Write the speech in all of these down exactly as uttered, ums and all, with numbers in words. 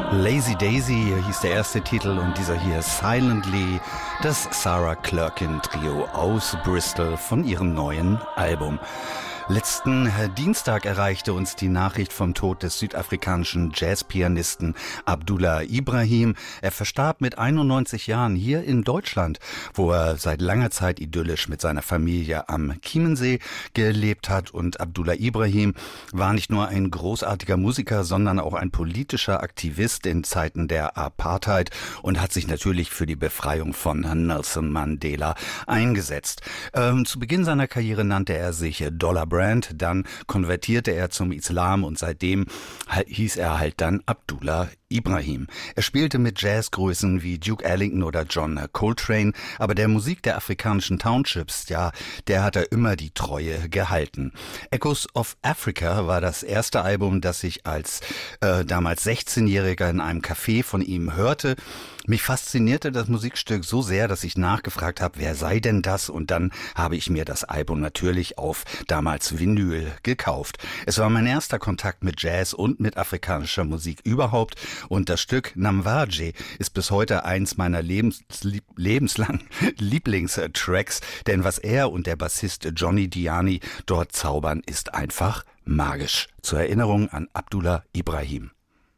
Lazy Daisy hieß der erste Titel und dieser hier Silently, das Sarah Clerkin Trio aus Bristol von ihrem neuen Album. Letzten Dienstag erreichte uns die Nachricht vom Tod des südafrikanischen Jazzpianisten Abdullah Ibrahim. Er verstarb mit einundneunzig Jahren hier in Deutschland, wo er seit langer Zeit idyllisch mit seiner Familie am Chiemensee gelebt hat. Und Abdullah Ibrahim war nicht nur ein großartiger Musiker, sondern auch ein politischer Aktivist in Zeiten der Apartheid und hat sich natürlich für die Befreiung von Nelson Mandela eingesetzt. Ähm, zu Beginn seiner Karriere nannte er sich Dollar Brand, dann konvertierte er zum Islam und seitdem hieß er halt dann Abdullah Ibrahim. Er spielte mit Jazzgrößen wie Duke Ellington oder John Coltrane, aber der Musik der afrikanischen Townships, ja, der hat er immer die Treue gehalten. Echoes of Africa war das erste Album, das ich als äh, damals sechzehnjähriger in einem Café von ihm hörte. Mich faszinierte das Musikstück so sehr, dass ich nachgefragt habe, wer sei denn das? Und dann habe ich mir das Album natürlich auf damals Vinyl gekauft. Es war mein erster Kontakt mit Jazz und mit afrikanischer Musik überhaupt. Und das Stück Namwaje ist bis heute eins meiner lebens, lebenslangen Lieblingstracks, denn was er und der Bassist Johnny Diani dort zaubern, ist einfach magisch. Zur Erinnerung an Abdullah Ibrahim.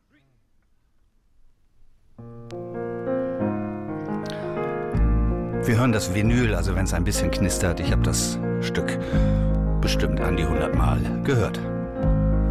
Wir hören das Vinyl, also wenn es ein bisschen knistert. Ich habe das Stück bestimmt an die hundert Mal gehört.